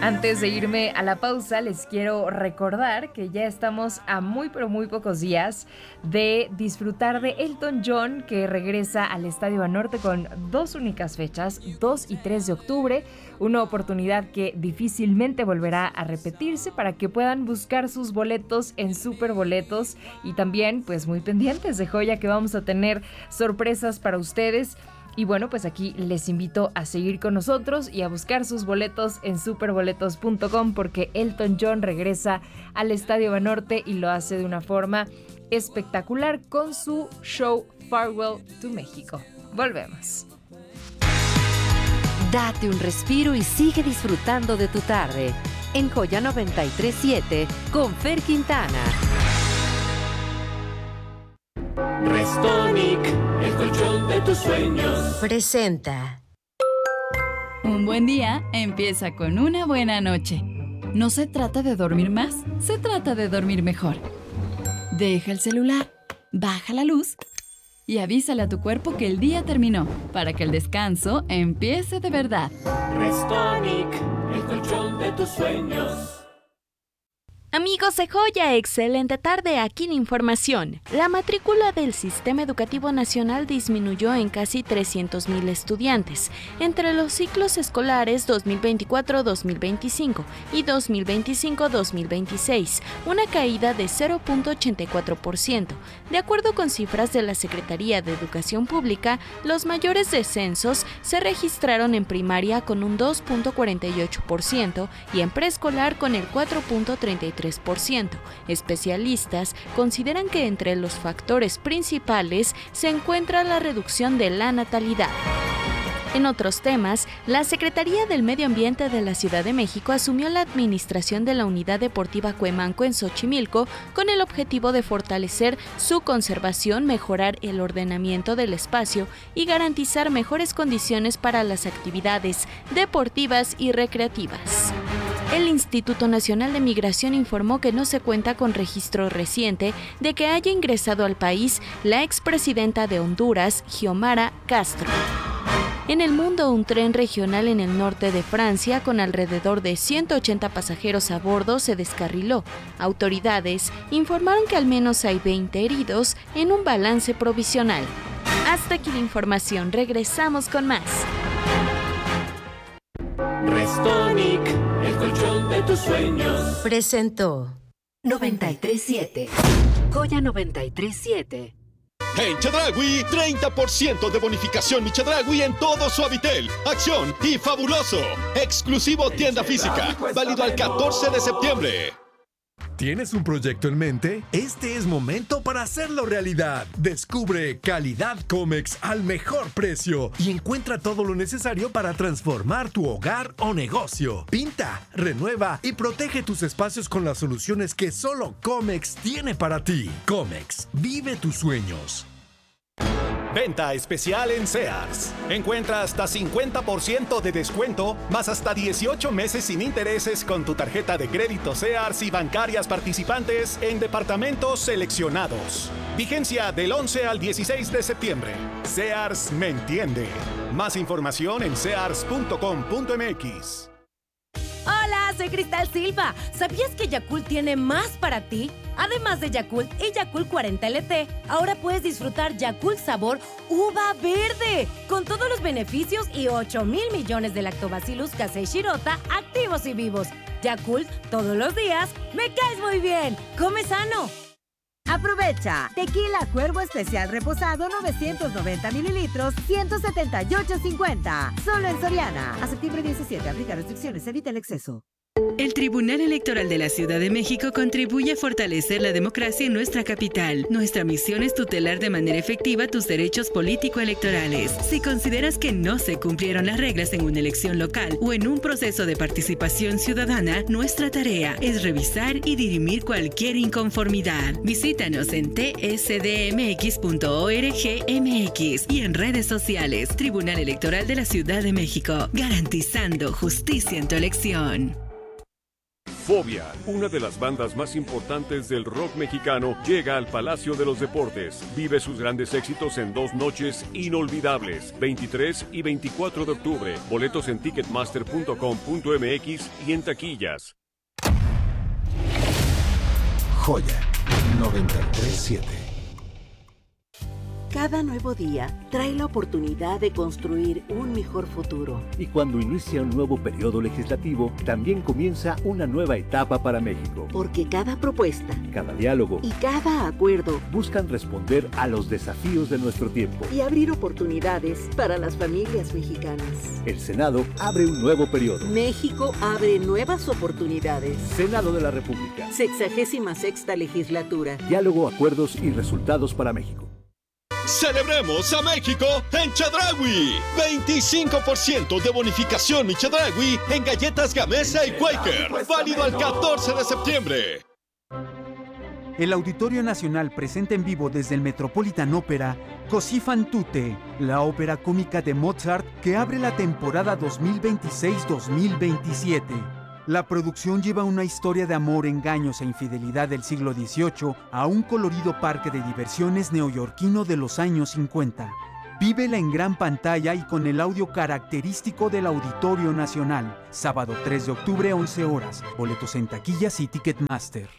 Antes de irme a la pausa, les quiero recordar que ya estamos a muy pero muy pocos días de disfrutar de Elton John, que regresa al Estadio Banorte con dos únicas fechas, 2 y 3 de octubre, una oportunidad que difícilmente volverá a repetirse, para que puedan buscar sus boletos en Superboletos, y también pues muy pendientes de Joya, que vamos a tener sorpresas para ustedes. Y bueno, pues aquí les invito a seguir con nosotros y a buscar sus boletos en superboletos.com, porque Elton John regresa al Estadio Banorte y lo hace de una forma espectacular con su show Farewell to México. Volvemos. Date un respiro y sigue disfrutando de tu tarde en Joya 93.7 con Fer Quintana. Restonic, el colchón de tus sueños, presenta. Un buen día empieza con una buena noche. No se trata de dormir más, se trata de dormir mejor. Deja el celular, baja la luz y avísale a tu cuerpo que el día terminó, para que el descanso empiece de verdad. Restonic, el colchón de tus sueños. Amigos de Joya, excelente tarde. Aquí la información. La matrícula del Sistema Educativo Nacional disminuyó en casi 300,000 estudiantes entre los ciclos escolares 2024-2025 y 2025-2026, una caída de 0.84%. De acuerdo con cifras de la Secretaría de Educación Pública, los mayores descensos se registraron en primaria con un 2.48% y en preescolar con el 4.33%. Especialistas consideran que entre los factores principales se encuentra la reducción de la natalidad. En otros temas, la Secretaría del Medio Ambiente de la Ciudad de México asumió la administración de la Unidad Deportiva Cuemanco en Xochimilco con el objetivo de fortalecer su conservación, mejorar el ordenamiento del espacio y garantizar mejores condiciones para las actividades deportivas y recreativas. El Instituto Nacional de Migración informó que no se cuenta con registro reciente de que haya ingresado al país la expresidenta de Honduras, Xiomara Castro. En el mundo, un tren regional en el norte de Francia con alrededor de 180 pasajeros a bordo se descarriló. Autoridades informaron que al menos hay 20 heridos en un balance provisional. Hasta aquí la información, regresamos con más. Restonic, el colchón de tus sueños, Presentó 93.7. Joya 93.7. En Chedraui, 30% de bonificación Mi Chedraui en todo Suavitel, Acción y Fabuloso. Exclusivo tienda física, válido al 14 de septiembre. ¿Tienes un proyecto en mente? Este es momento para hacerlo realidad. Descubre Calidad Comex al mejor precio y encuentra todo lo necesario para transformar tu hogar o negocio. Pinta, renueva y protege tus espacios con las soluciones que solo Comex tiene para ti. Comex, vive tus sueños. Venta especial en Sears. Encuentra hasta 50% de descuento, más hasta 18 meses sin intereses con tu tarjeta de crédito Sears y bancarias participantes en departamentos seleccionados. Vigencia del 11 al 16 de septiembre. Sears me entiende. Más información en sears.com.mx. Hola, soy Cristal Silva. ¿Sabías que Yakult tiene más para ti? Además de Yakult y Yakult 40 LT, ahora puedes disfrutar Yakult sabor uva verde, con todos los beneficios y 8,000 millones de lactobacillus casei shirota activos y vivos. Yakult, todos los días, me caes muy bien. ¡Come sano! Aprovecha. Tequila Cuervo Especial Reposado 990 mililitros, 178.50. Solo en Soriana. A septiembre 17. Aplica restricciones. Evita el exceso. El Tribunal Electoral de la Ciudad de México contribuye a fortalecer la democracia en nuestra capital. Nuestra misión es tutelar de manera efectiva tus derechos político-electorales. Si consideras que no se cumplieron las reglas en una elección local o en un proceso de participación ciudadana, nuestra tarea es revisar y dirimir cualquier inconformidad. Visítanos en tsdmx.org.mx y en redes sociales. Tribunal Electoral de la Ciudad de México, garantizando justicia en tu elección. Fobia, una de las bandas más importantes del rock mexicano, llega al Palacio de los Deportes. Vive sus grandes éxitos en 2 noches inolvidables, 23 y 24 de octubre. Boletos en ticketmaster.com.mx y en taquillas. Joya 93.7. Cada nuevo día trae la oportunidad de construir un mejor futuro. Y cuando inicia un nuevo periodo legislativo, también comienza una nueva etapa para México. Porque cada propuesta, cada diálogo y cada acuerdo buscan responder a los desafíos de nuestro tiempo y abrir oportunidades para las familias mexicanas. El Senado abre un nuevo periodo. México abre nuevas oportunidades. Senado de la República. 66ª legislatura. Diálogo, acuerdos y resultados para México. ¡Celebremos a México en Chedraui! 25% de bonificación mi Chedraui en galletas Gamesa y Quaker. Válido al 14 de septiembre. El Auditorio Nacional presenta en vivo desde el Metropolitan Opera Così fan tutte, la ópera cómica de Mozart que abre la temporada 2026-2027. La producción lleva una historia de amor, engaños e infidelidad del siglo XVIII a un colorido parque de diversiones neoyorquino de los años 50. Vívela en gran pantalla y con el audio característico del Auditorio Nacional. Sábado 3 de octubre, 11 horas. Boletos en taquillas y Ticketmaster.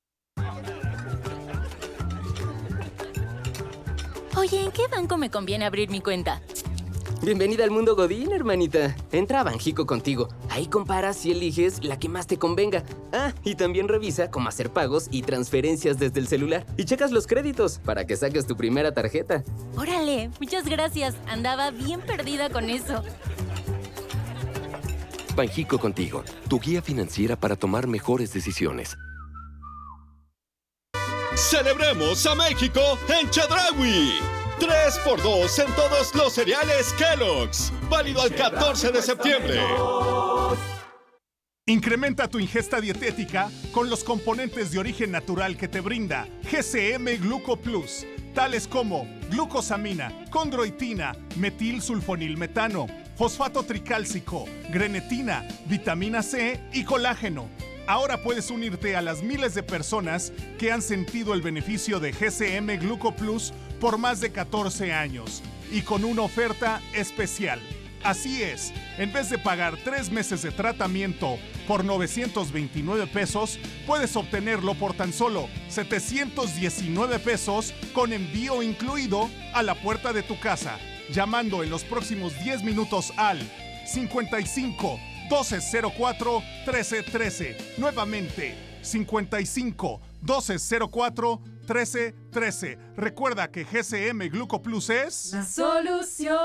Oye, ¿en qué banco me conviene abrir mi cuenta? Bienvenida al mundo Godín, hermanita. Entra a Banjico Contigo. Ahí comparas y eliges la que más te convenga. Ah, y también revisa cómo hacer pagos y transferencias desde el celular. Y checas los créditos para que saques tu primera tarjeta. ¡Órale! Muchas gracias. Andaba bien perdida con eso. Banjico Contigo, tu guía financiera para tomar mejores decisiones. ¡Celebremos a México en Chedraui! 3x2 en todos los cereales Kellogg's. Válido al 14 de septiembre. Incrementa tu ingesta dietética con los componentes de origen natural que te brinda GCM Gluco Plus, tales como glucosamina, condroitina, metilsulfonilmetano, fosfato tricálcico, grenetina, vitamina C y colágeno. Ahora puedes unirte a las miles de personas que han sentido el beneficio de GCM Gluco Plus por más de 14 años y con una oferta especial. Así es, en vez de pagar 3 meses de tratamiento por 929 pesos, puedes obtenerlo por tan solo 719 pesos con envío incluido a la puerta de tu casa, llamando en los próximos 10 minutos al 55 1204 1313. Nuevamente, 55 1204 1313. Recuerda que GCM Gluco Plus es la solución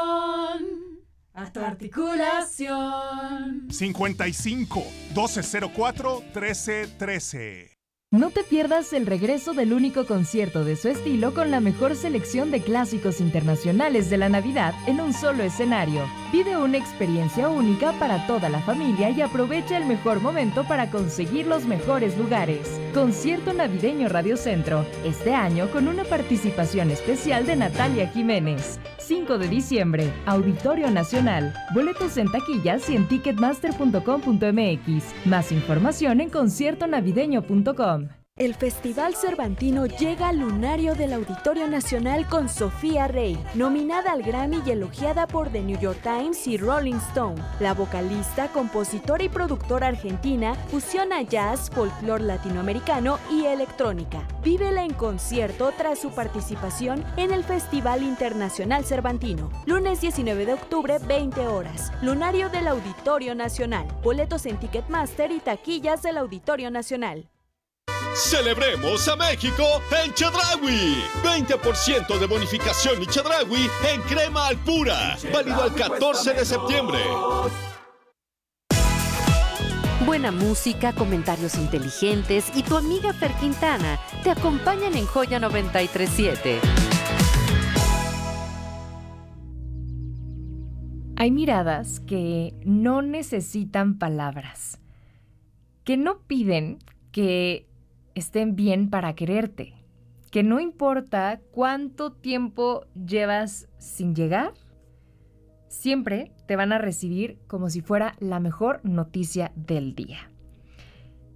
a tu articulación. 55 1204 1313. No te pierdas el regreso del único concierto de su estilo con la mejor selección de clásicos internacionales de la Navidad en un solo escenario. Vive una experiencia única para toda la familia y aprovecha el mejor momento para conseguir los mejores lugares. Concierto Navideño Radio Centro, este año con una participación especial de Natalia Jiménez. 5 de diciembre, Auditorio Nacional. Boletos en taquillas y en ticketmaster.com.mx. Más información en conciertonavideño.com. El Festival Cervantino llega al lunario del Auditorio Nacional con Sofía Rey, nominada al Grammy y elogiada por The New York Times y Rolling Stone. La vocalista, compositora y productora argentina fusiona jazz, folclore latinoamericano y electrónica. Vívela en concierto tras su participación en el Festival Internacional Cervantino. Lunes 19 de octubre, 20 horas. Lunario del Auditorio Nacional. Boletos en Ticketmaster y taquillas del Auditorio Nacional. ¡Celebremos a México en Chedraui! 20% de bonificación y Chedraui en crema al pura. Válido al 14 de septiembre. Buena música, comentarios inteligentes y tu amiga Fer Quintana te acompañan en Joya 93.7. Hay miradas que no necesitan palabras, que no piden que estén bien para quererte, que no importa cuánto tiempo llevas sin llegar, siempre te van a recibir como si fuera la mejor noticia del día.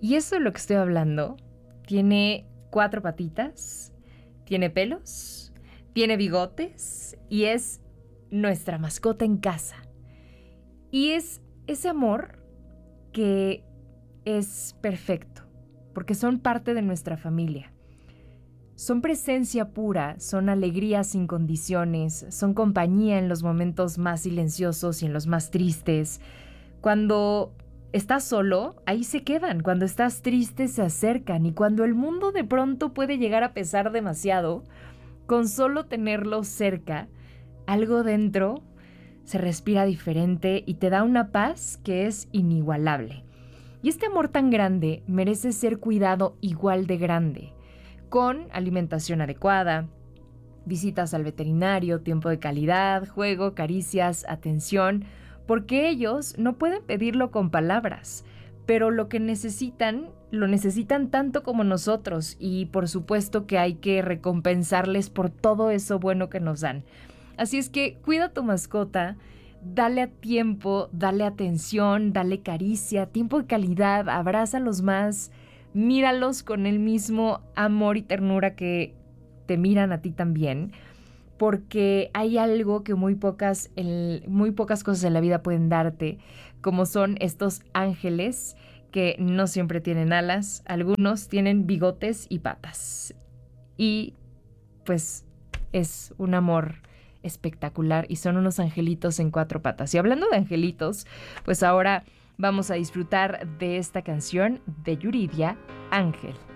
Y eso de lo que estoy hablando tiene 4 patitas, tiene pelos, tiene bigotes y es nuestra mascota en casa. Y es ese amor que es perfecto, porque son parte de nuestra familia. Son presencia pura, son alegría sin condiciones, son compañía en los momentos más silenciosos y en los más tristes. Cuando estás solo, ahí se quedan. Cuando estás triste, se acercan. Y cuando el mundo de pronto puede llegar a pesar demasiado, con solo tenerlos cerca, algo dentro se respira diferente y te da una paz que es inigualable. Y este amor tan grande merece ser cuidado igual de grande, con alimentación adecuada, visitas al veterinario, tiempo de calidad, juego, caricias, atención, porque ellos no pueden pedirlo con palabras, pero lo que necesitan, lo necesitan tanto como nosotros, y por supuesto que hay que recompensarles por todo eso bueno que nos dan. Así es que cuida a tu mascota, dale a tiempo, dale atención, dale caricia, tiempo de calidad, abrázalos más, míralos con el mismo amor y ternura que te miran a ti también, porque hay algo que muy pocas cosas en la vida pueden darte, como son estos ángeles que no siempre tienen alas, algunos tienen bigotes y patas. Y pues es un amor espectacular y son unos angelitos en 4 patas. Y hablando de angelitos, pues ahora vamos a disfrutar de esta canción de Yuridia, Ángel.